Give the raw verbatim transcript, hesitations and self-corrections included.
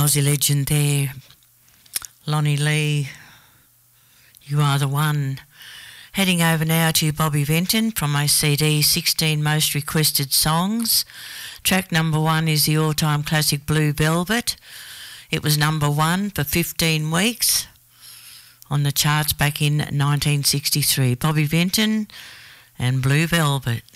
Aussie legend there, Lonnie Lee, You Are the One. Heading over now to Bobby Vinton from my C D, sixteen Most Requested Songs. Track number one is the all-time classic Blue Velvet. It was number one for fifteen weeks on the charts back in nineteen sixty-three. Bobby Vinton and Blue Velvet.